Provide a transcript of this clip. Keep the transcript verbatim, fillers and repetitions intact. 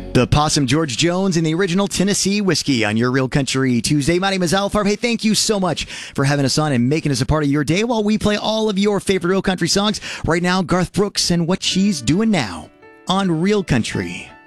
The Possum George Jones and the original Tennessee Whiskey on your Real Country Tuesday. My name is Al Farb. Hey, thank you so much for having us on and making us a part of your day while we play all of your favorite Real Country songs. Right now, Garth Brooks and What She's Doing Now on Real Country.